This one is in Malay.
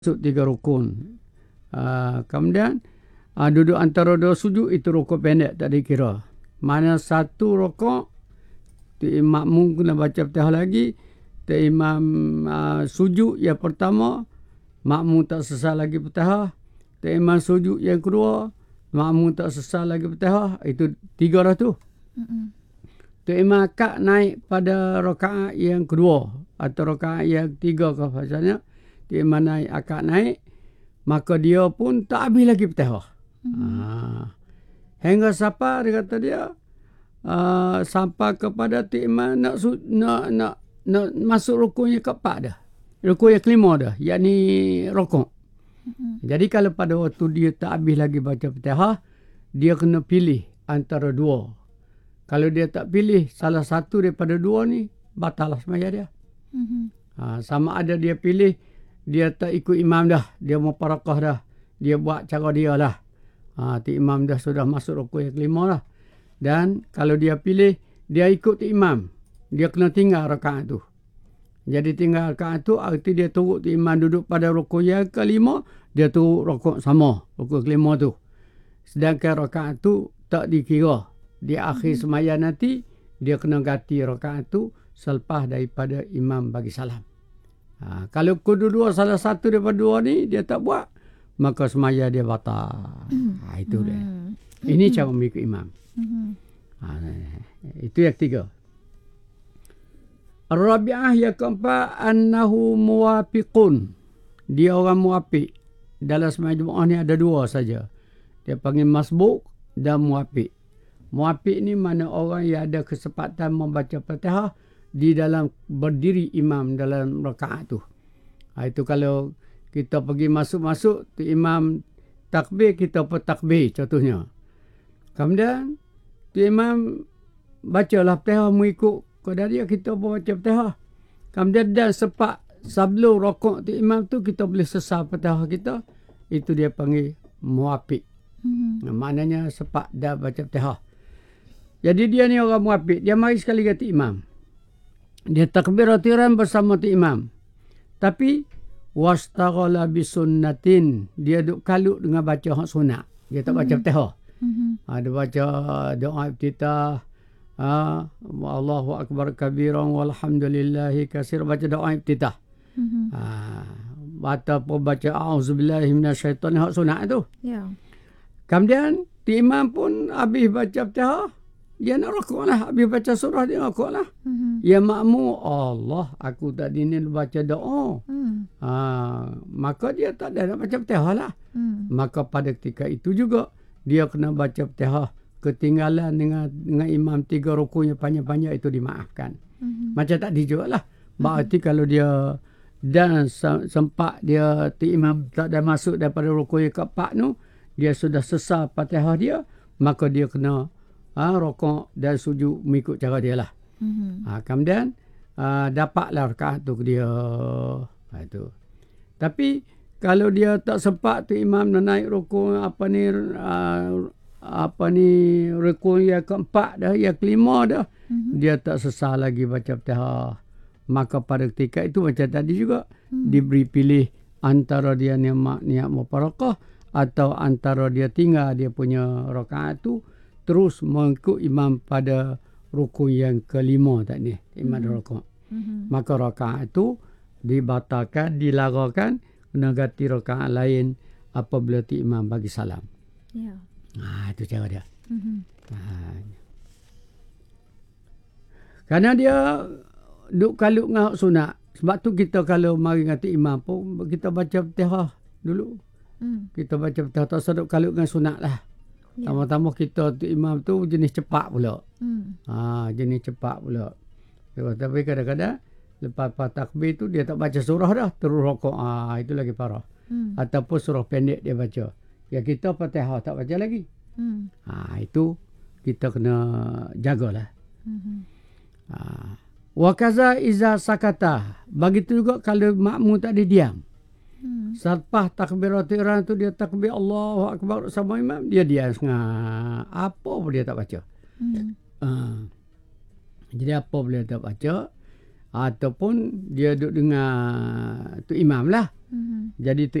3 rukun. Kemudian duduk antara 2 sujud itu rukun pendek tak dikira. Mana 1 rukuk tu makmum kena baca Fatihah lagi, tu imam sujud yang pertama makmum tak selesai lagi Fatihah, tu imam sujud yang kedua makmum tak selesai lagi Fatihah. Itu 3 dah tu. Tu imam akad naik pada rakaat yang kedua atau rakaat yang 3 ke pasalnya. Tu imam naik akad naik, maka dia pun tak habis lagi Fatihah. Hingga sampai dia kata dia sampai kepada tu imam nak masuk rukun yang keempat dah. Rukun yang kelima dah, yakni rukuk. Jadi kalau pada waktu dia tak habis lagi baca Fatihah, dia kena pilih antara 2. Kalau dia tak pilih salah satu daripada 2 ni, batal lah sembahyang dia. Sama ada dia pilih, dia tak ikut imam dah, dia mau parakah dah, dia buat cara dia lah. Tu imam dah sudah masuk rukun yang kelima lah. Dan kalau dia pilih, dia ikut tu imam, dia kena tinggal rakaat tu. Jadi tinggal rakaat tu, arti dia turut tu imam duduk pada rukun yang kelima, dia turut rukun sama, rukun kelima tu. Sedangkan rakaat tu tak dikira. Di akhir sembahyang nanti, dia kena ganti rakaat tu selepas daripada imam bagi salam. Kalau kedua-dua salah satu daripada 2 ni dia tak buat, maka sembahyang dia batal. Itu dia. Ini cara mengikut imam. Itu yang 3. Ar-rabi'ah yang keempat, annahu muwafiqun. Dia orang muwafiq. Dalam sembahyang Jumaat ni ada 2 saja. Dia panggil masbuk dan muwafiq. Muwafiq ni mana orang yang ada kesempatan membaca Fatihah di dalam berdiri imam dalam rakaat tu. Itu kalau kita pergi masuk-masuk, tu imam takbir, kita pun takbir contohnya. Kemudian tu imam bacalah Fatihah mengikut kepada dia, kita pun baca Fatihah. Kemudian dan sepak sebelum rukuk tu imam tu, kita boleh selesai Fatihah kita. Itu dia panggil muwafiq. Maknanya sepak dah baca Fatihah. Jadi dia ni orang muwafiq, dia mari sekali ganti imam. Dia takbiratul ihram bersama tu imam. Tapi wastaghala bisunnatin, dia duk kalut dengan baca hak sunat. Dia tak baca Fatihah. Dia baca doa iftitah, Allahu akbar kabiran walhamdulillahi katsir, baca doa iftitah. Ataupun baca auzubillahi minasyaitanir hak sunat tu. Kemudian tu imam pun habis baca Fatihah, dia nak rukuk lah. Habis baca surah, dia rukuk lah. Ya makmum, Allah, aku tadi ni baca doa. Maka dia tak ada nak baca Fatihah lah. Maka pada ketika itu juga, dia kena baca Fatihah. Ketinggalan dengan imam 3 rukun yang panjang-panjang itu dimaafkan. Macam tadi juga lah. Berarti kalau dia dan sempat dia imam tak ada masuk daripada rukun yang keempat tu, dia sudah selesai Fatihah dia, maka dia kena rukuk dan sujud mengikut cara dia lah. Kemudian dapatlah rakaat tu dia. Itu. Tapi kalau dia tak sempat tu imam nak naik rukun rukun yang keempat dah, yang kelima dah, dia tak selesai lagi baca Fatihah. Maka pada ketika itu macam tadi juga, diberi pilih antara dia niat muparakah atau antara dia tinggal dia punya rakaat tu terus mengikut imam pada rukun yang kelima tadi, imam rukuk. Maka rakaat itu dibatalkan, dilarangkan, kena ganti rakaat lain apabila tu imam bagi salam. Itu cara dia. Kerana dia duk kalut dengan sunat. Sebab tu kita kalau mari ganti imam pun, kita baca Fatihah dulu. Kita baca Fatihah, tak usah duk kalut dengan sunat lah. Tambah-tambah kita tu imam tu jenis cepat pula. Jenis cepat pula. Tapi kadang-kadang lepas takbir tu dia tak baca surah dah, terus rukuk. Itu lagi parah. Ataupun surah pendek dia baca. Ya kita Fatihah tak baca lagi. Itu kita kena jagalah. Wa kaza iza sakata. Begitu juga kalau makmum tak ada diam. Selepas takbiratul ihram tu dia takbir Allahu akbar sama imam, dia diam setengah. Apa pun dia tak baca. Jadi apa boleh tak baca? ataupun dia duduk dengar tu imam lah. Jadi tu